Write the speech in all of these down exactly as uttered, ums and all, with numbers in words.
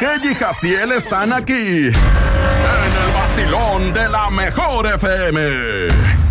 Sujei y Jaciel están aquí en el vacilón de la mejor F M.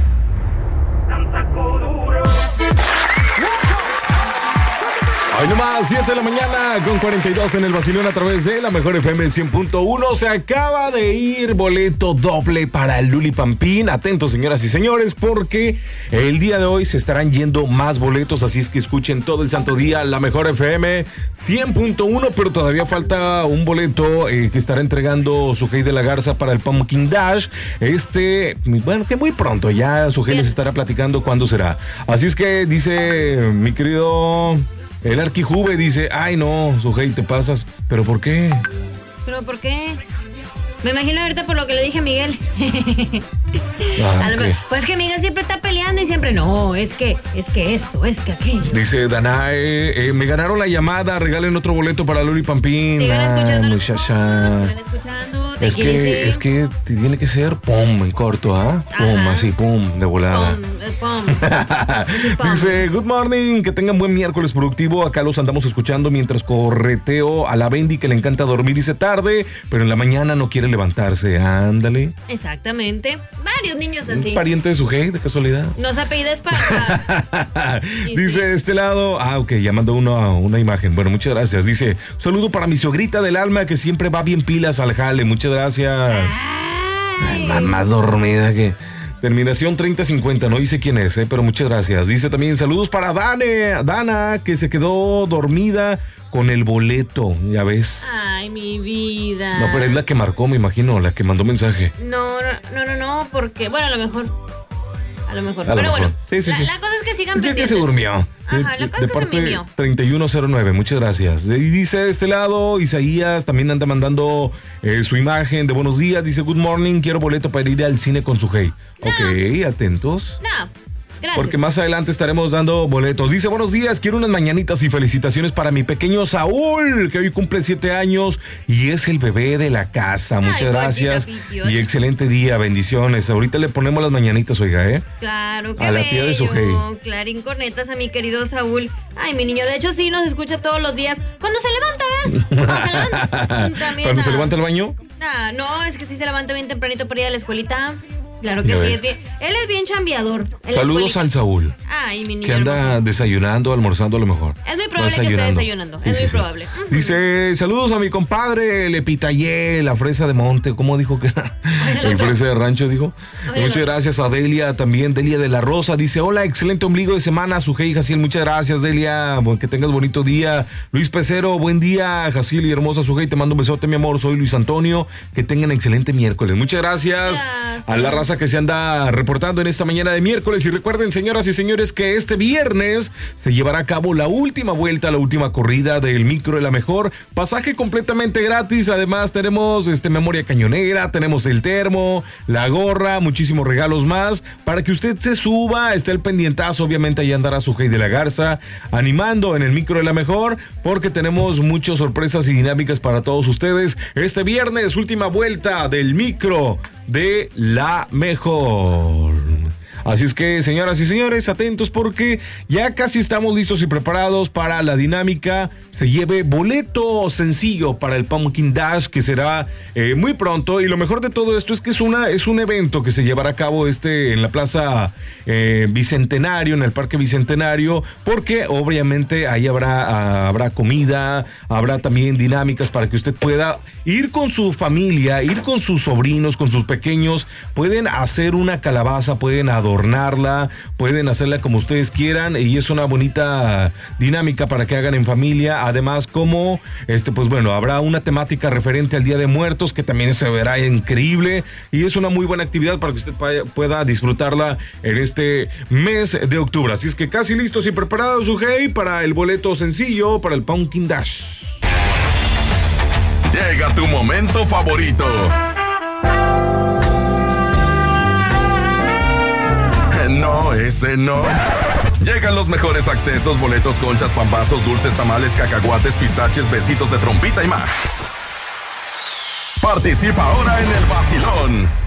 Hoy nomás, siete de la mañana con cuarenta y dos en el vacilón a través de la mejor F M cien punto uno. Se acaba de ir boleto doble para Luli Pampín. Atentos, señoras y señores, porque el día de hoy se estarán yendo más boletos, así es que escuchen todo el santo día la mejor F M cien punto uno, pero todavía falta un boleto eh, que estará entregando Sujei de la Garza para el Pumpkin Dash. Este, bueno, que muy pronto ya Sujei les estará platicando cuándo será. Así es que dice mi querido... El Arquijuve dice, ay no, Sujei, te pasas. ¿Pero por qué? ¿Pero por qué? Me imagino ahorita por lo que le dije a Miguel. Ah, a okay. Pues que Miguel siempre está peleando y siempre, no, es que, es que esto, es que aquello. Dice Danae, eh, me ganaron la llamada, regalen otro boleto para Luli Pampín. Sigan escuchando. Ah, muchacha. Sigan escuchando. Es que, es que tiene que ser pum, en corto, ¿ah? ¿eh? Pum, así, pum, de volada. Pum, pum. Dice, good morning, que tengan buen miércoles productivo. Acá los andamos escuchando mientras correteo a la Bendy, que le encanta dormir y se tarde, pero en la mañana no quiere levantarse. Ándale. Exactamente. Varios niños así. ¿Un pariente de Sujei, de casualidad? No se apellida Esparza. Dice sí. De este lado, ah, ok, ya mandó uno, una imagen. Bueno, muchas gracias. Dice, saludo para mi sogrita del alma que siempre va bien pilas al jale. Muchas gracias. Ay, Ay, más dormida que... Terminación treinta cincuenta, no dice quién es, eh, pero muchas gracias. Dice también, saludos para Dane, Dana, que se quedó dormida con el boleto, ya ves. Ay, mi vida. No, pero es la que marcó, me imagino, la que mandó mensaje. No, no, no, no, porque, bueno, a lo mejor... A lo mejor, a pero lo mejor. bueno, sí, sí, la, sí. la cosa es que sigan ya pendientes. Que se durmió. Ajá, la cosa de es que parte se mimió. treinta y uno cero nueve, muchas gracias. Y dice de este lado, Isaías también anda mandando eh, su imagen de buenos días. Dice, good morning, quiero boleto para ir al cine con Sujei. No. Ok, atentos. No. Gracias. Porque más adelante estaremos dando boletos. Dice, buenos días, quiero unas mañanitas y felicitaciones para mi pequeño Saúl, que hoy cumple siete años y es el bebé de la casa. Muchas Ay, gracias poquito, y excelente día, bendiciones. Ahorita le ponemos las mañanitas, oiga, ¿eh? Claro, qué a la bello. tía de Sujei. Clarín cornetas a mi querido Saúl. Ay, mi niño, de hecho sí nos escucha todos los días. Cuando se levanta, ¿eh? Cuando se levanta. También, ¿Cuando no. se levanta el baño? No, no, es que sí se levanta bien tempranito para ir a la escuelita. Claro que sí, es bien. Él es bien chambeador. Saludos al Saúl. Ay, mi niño. Que anda hermoso. Desayunando, almorzando a lo mejor. Es muy probable que esté desayunando. Sí, es sí, muy sí. probable. Dice, saludos a mi compadre, el Epitayé, la fresa de monte. ¿Cómo dijo que era? El fresa de rancho, dijo. Oye, muchas gracias a Delia también, Delia de la Rosa. Dice, hola, excelente ombligo de semana, Sujei y Jaciel. Muchas gracias, Delia. Que tengas bonito día. Luis Pecero, buen día, Jaciel y hermosa Sujei. Te mando un besote, mi amor. Soy Luis Antonio. Que tengan excelente miércoles. Muchas gracias, gracias. a la raza que se anda reportando en esta mañana de miércoles. Y recuerden, señoras y señores, que este viernes se llevará a cabo la última vuelta, la última corrida del micro de la mejor. Pasaje completamente gratis. Además tenemos este memoria cañonera, tenemos el termo, la gorra, muchísimos regalos más para que usted se suba, esté el pendientazo. Obviamente ahí andará Sujei de la Garza animando en el micro de la mejor, porque tenemos muchas sorpresas y dinámicas para todos ustedes. Este viernes, última vuelta del micro de la mejor. Así es que, señoras y señores, atentos porque ya casi estamos listos y preparados para la dinámica. Se lleve boleto sencillo para el Pumpkin Dash, que será eh, muy pronto. Y lo mejor de todo esto es que es una es un evento que se llevará a cabo este en la Plaza eh, Bicentenario, en el Parque Bicentenario, porque obviamente ahí habrá, habrá comida, habrá también dinámicas para que usted pueda ir con su familia, ir con sus sobrinos, con sus pequeños. Pueden hacer una calabaza, pueden adornarla, pueden hacerla como ustedes quieran, y es una bonita dinámica para que hagan en familia. Además, como este, pues bueno, habrá una temática referente al Día de Muertos que también se verá increíble, y es una muy buena actividad para que usted pueda disfrutarla en este mes de octubre. Así es que casi listos y preparados, Sujei, para el boleto sencillo para el Pumpkin Dash. Llega tu momento favorito. No, ese no. Llegan los mejores accesos, boletos, conchas, pambazos, dulces, tamales, cacahuates, pistaches, besitos de trompita y más. Participa ahora en el vacilón.